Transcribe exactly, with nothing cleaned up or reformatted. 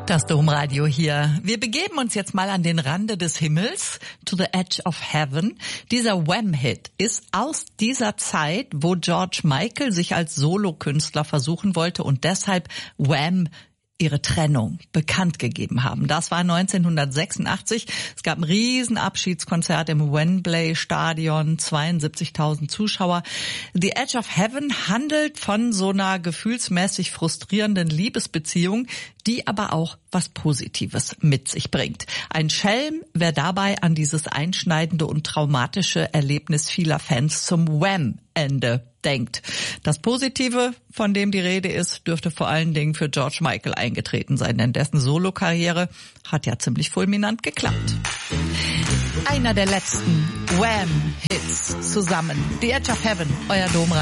Das Domradio hier. Wir begeben uns jetzt mal an den Rande des Himmels, to the edge of heaven. Dieser Wham-Hit ist aus dieser Zeit, wo George Michael sich als Solokünstler versuchen wollte und deshalb Wham ihre Trennung bekannt gegeben haben. Das war neunzehnhundertsechsundachtzig. Es gab ein riesen Abschiedskonzert im Wembley Stadion, zweiundsiebzigtausend Zuschauer. The Edge of Heaven handelt von so einer gefühlsmäßig frustrierenden Liebesbeziehung, die aber auch was Positives mit sich bringt. Ein Schelm, wer dabei an dieses einschneidende und traumatische Erlebnis vieler Fans zum Wham-Ende denkt. Das Positive, von dem die Rede ist, dürfte vor allen Dingen für George Michael eingetreten sein, denn dessen Solokarriere hat ja ziemlich fulminant geklappt. Einer der letzten Wham-Hits zusammen. The Edge of Heaven, euer Domradio.